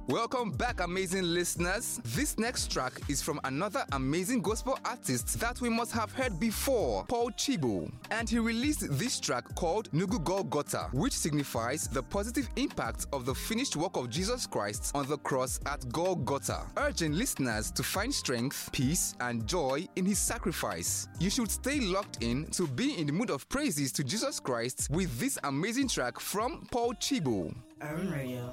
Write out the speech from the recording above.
Welcome back, amazing listeners. This next track is from another amazing gospel artist that we must have heard before, Paul Chibu. And he released this track called Nugu Golgotha, which signifies the positive impact of the finished work of Jesus Christ on the cross at Golgotha, urging listeners to find strength, peace, and joy in his sacrifice. You should stay locked in to be in the mood of praises to Jesus Christ with this amazing track from Paul Chibu. Urban Radio.